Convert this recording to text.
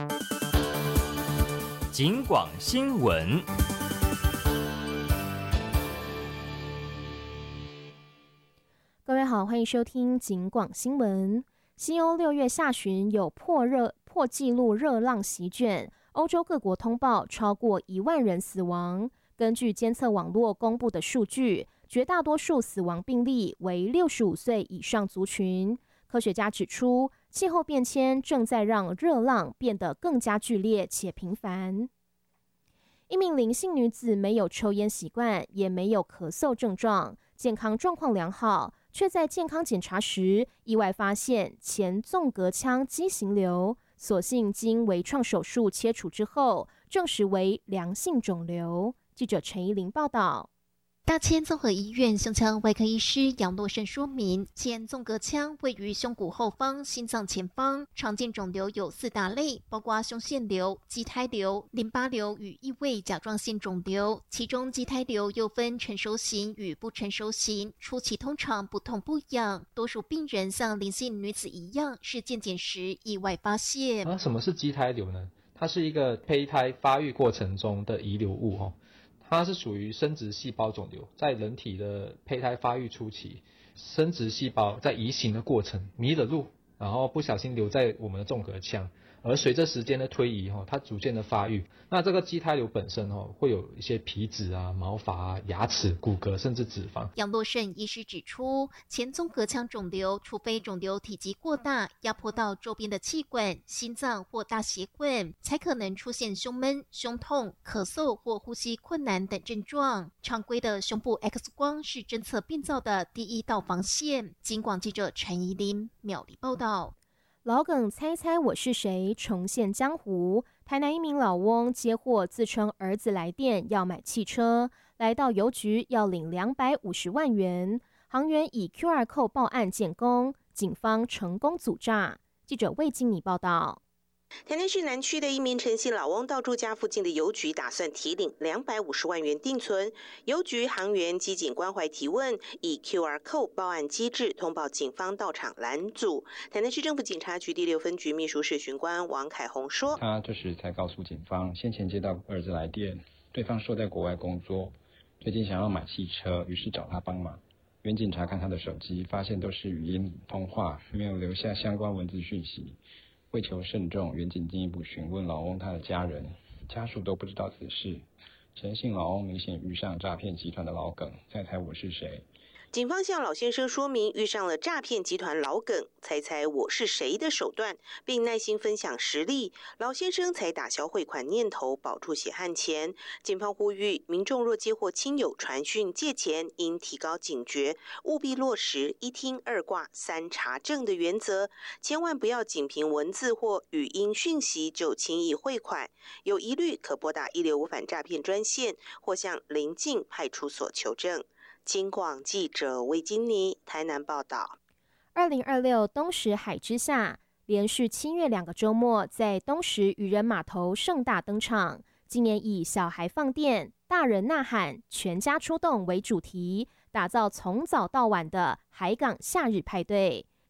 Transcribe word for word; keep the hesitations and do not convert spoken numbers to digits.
警广新闻。 各位好，欢迎收听警广新闻。西欧六月下旬有破热破纪录热浪席卷，欧洲各国通报超过一万人死亡。根据监测网络公布的数据，绝大多数死亡病例为六十五岁以上族群。科学家指出，气候变迁正在让热浪变得更加剧烈且频繁。一名林姓女子没有抽烟习惯，也没有咳嗽症状，健康状况良好，却在健康检查时意外发现前纵隔腔畸形瘤，所幸经微创手术切除之后，证实为良性肿瘤。记者陈怡玲报道。 大千综合医院胸腔外科医师杨洛胜说明，前纵隔腔位于胸骨后方、心脏前方，常见肿瘤有四大类，包括胸腺瘤、畸胎瘤、淋巴瘤与异位甲状腺肿瘤。其中畸胎瘤又分成熟型与不成熟型，初期通常不痛不痒，多数病人像林姓女子一样，是健检时意外发现。 啊，什么是畸胎瘤呢？它是一个胚胎发育过程中的遗留物哦。它是属于生殖细胞肿瘤，在人体的胚胎发育初期，生殖细胞在移行的过程迷了路，然后不小心留在我们的纵隔腔，而随着时间的推移，它逐渐的发育。那这个畸胎瘤本身会有一些皮脂啊、毛发啊、牙齿、骨骼，甚至脂肪。 杨洛胜医师指出，前纵隔腔肿瘤，除非肿瘤体积过大，压迫到周边的气管、心脏或大血管，才可能出现胸闷、胸痛、咳嗽或呼吸困难等症状。常规的胸部 X 光是侦测病灶的第一道防线。警广记者陈怡琳苗栗报道。 老梗猜猜我是谁重现江湖。台南一名老翁接获自称儿子来电要买汽车，来到邮局要领两百五十万元，行员以 Q R code 报案建功，警方成功阻诈。记者魏金妮报道。 台南市南区的一名陈姓老翁到住家附近的邮局，打算提领两百五十万元定存。邮局行员机警关怀提问，以 Q R code 报案机制通报警方到场拦阻。台南市政府警察局第六分局秘书室巡官王凯宏说：“ 他这时才告诉警方，先前接到儿子来电，对方说在国外工作，最近想要买汽车，于是找他帮忙。原警查看他的手机，发现都是语音通话，没有留下相关文字讯息。”为求慎重，原警进一步询问老翁他的家人，家属都不知道此事。陈姓老翁明显遇上诈骗集团的老梗，猜猜我是谁？ 警方向老先生说明遇上了诈骗集团老梗猜猜我是谁的手段，并耐心分享实例，老先生才打消汇款念头，保住血汗钱。警方呼吁民众若接获亲友传讯借钱，应提高警觉，务必落实一听二挂三查证的原则，千万不要仅凭文字或语音讯息就轻易汇款，有疑虑可拨打一六五反诈骗专线，或向邻近派出所求证。警广记者魏金妮台南报道。 二零二六东石海之下连续七月两个周末在东石渔人码头盛大登场，今年以小孩放电、大人呐喊、全家出动为主题，打造从早到晚的海港夏日派对。